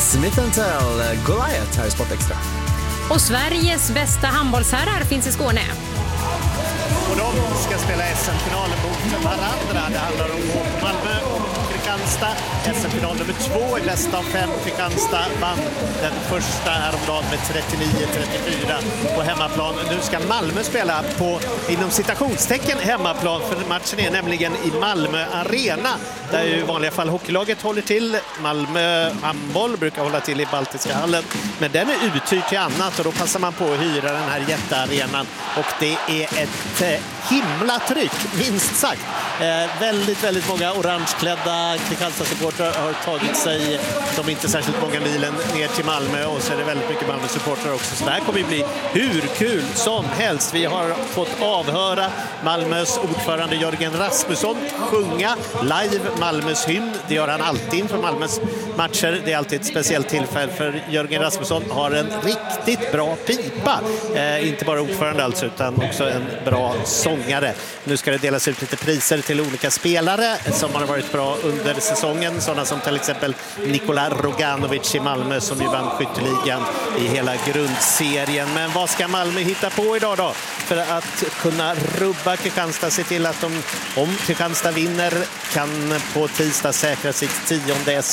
Smith & Tell, Goliath här i Sport Extra. Och Sveriges bästa handbollsherrar finns i Skåne. Och de ska spela SM-finalen mot varandra. Det handlar om Malmö och Kristianstad. SM-final nummer 2 i bäst av 5. Kristianstad vann den första häromdagen med 39-34 på hemmaplan. Nu ska Malmö spela på, inom citationstecken, hemmaplan, för matchen är nämligen i Malmö Arena, där ju i vanliga fall hockeylaget håller till. Malmö handboll brukar hålla till i Baltiska hallen, men den är uthyrd till annat och då passar man på att hyra den här jättearenan, och det är ett himla tryck, minst sagt. Väldigt många orangeklädda Kristianstad-supportrar har tagit sig, de är inte särskilt många milen ner till Malmö, och så är det väldigt mycket Malmö-supportrar också. Så det här kommer att bli hur kul som helst. Vi har fått avhöra Malmös ordförande Jörgen Rasmusson sjunga live Malmös hymn. Det gör han alltid inför Malmös matcher. Det är alltid ett speciellt tillfälle, för Jörgen Rasmusson har en riktigt bra pipa. Inte bara ordförande alltså, utan också en bra sångare. Nu ska det delas ut lite priser till olika spelare som har varit bra under säsongen. Sådana som till exempel Nikola Roganovic i Malmö, som ju vann skytteligan i hela grundserien. Men vad ska Malmö hitta på idag då för att kunna rubba Kristianstad? Se till att de, om Kristianstad vinner, kan på tisdag säkra sitt 10:e